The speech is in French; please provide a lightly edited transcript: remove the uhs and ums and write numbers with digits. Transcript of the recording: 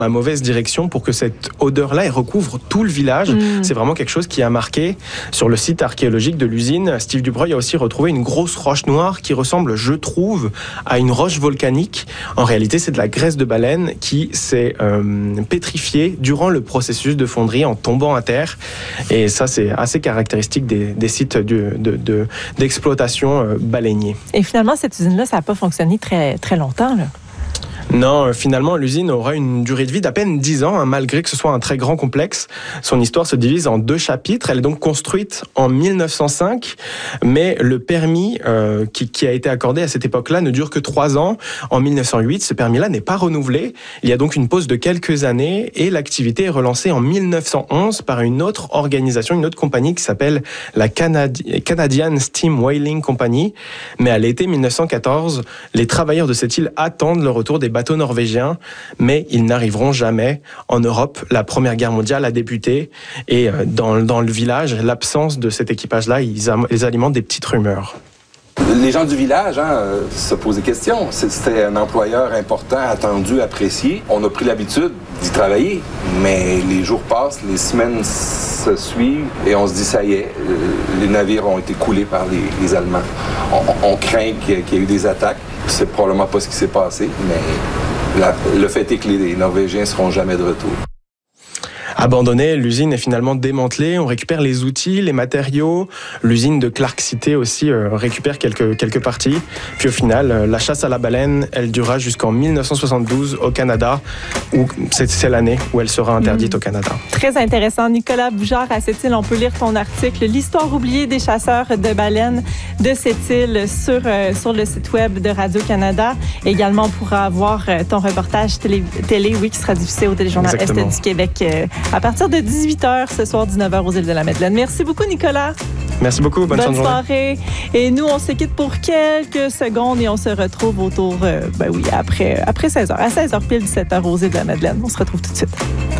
la mauvaise direction pour que cette odeur-là recouvre tout le village. C'est vraiment quelque chose qui a marqué. Sur le site archéologique de l'usine, Steve Dubreuil a aussi retrouvé une grosse roche noire qui ressemble, je trouve, à une roche volcanique. En réalité, c'est de la graisse de baleine qui s'est pétrifiée durant le processus de fonderie en tombant à terre. Et ça, c'est assez caractéristique des sites d'exploitation baleiniers. Et finalement, cette usine-là, ça n'a pas fonctionné très, très longtemps, là. Non, finalement, l'usine aura une durée de vie d'à peine 10 ans, malgré que ce soit un très grand complexe. Son histoire se divise en 2 chapitres. Elle est donc construite en 1905, mais le permis qui a été accordé à cette époque-là ne dure que 3 ans. En 1908, ce permis-là n'est pas renouvelé. Il y a donc une pause de quelques années et l'activité est relancée en 1911 par une autre organisation, une autre compagnie qui s'appelle la Canadian Steam Whaling Company. Mais à l'été 1914, les travailleurs de cette île attendent le retour des bateaux norvégiens, mais ils n'arriveront jamais. En Europe, la Première Guerre mondiale a débuté et dans le village, l'absence de cet équipage-là, ils alimentent des petites rumeurs. Les gens du village se posent des questions. C'était un employeur important, attendu, apprécié. On a pris l'habitude d'y travailler, mais les jours passent, les semaines se suivent et on se dit ça y est, les navires ont été coulés par les Allemands. On craint qu'il y ait eu des attaques. C'est probablement pas ce qui s'est passé, mais le fait est que les Norvégiens ne seront jamais de retour. Abandonnée, l'usine est finalement démantelée. On récupère les outils, les matériaux. L'usine de Clark City aussi récupère quelques parties. Puis au final, la chasse à la baleine, elle durera jusqu'en 1972 au Canada, où c'est l'année où elle sera interdite au Canada. Très intéressant. Nicolas Bougère, à cette île, on peut lire ton article « L'histoire oubliée des chasseurs de baleines de cette île » sur le site web de Radio-Canada. Également, on pourra voir ton reportage télé qui sera diffusé au Téléjournal Est du Québec à partir de 18h ce soir, 19h aux îles de la Madeleine. Merci beaucoup, Nicolas. Merci beaucoup. Bonne soirée. Et nous, on se quitte pour quelques secondes et on se retrouve autour, après 16h. À 16h pile, 17h aux îles de la Madeleine. On se retrouve tout de suite.